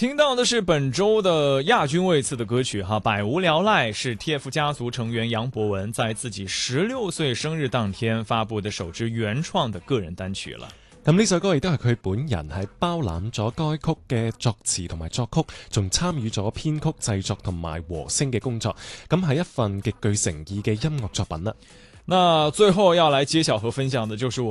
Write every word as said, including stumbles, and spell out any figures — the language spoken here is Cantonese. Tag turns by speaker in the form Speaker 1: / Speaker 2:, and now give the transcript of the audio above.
Speaker 1: 听到的是本周的亚军位次的歌曲哈，《百无聊赖》是 T F 家族成员楊博文在自己十六歲生日當天發布的首支原創的個人單曲了。
Speaker 2: 咁呢首歌亦都係佢本人係包攬咗該曲嘅作詞同埋作曲，仲參與咗編曲製作同埋和聲嘅工作，咁係一份極具誠意嘅音樂作品啦。
Speaker 1: 那最後要來揭曉和分享的就是我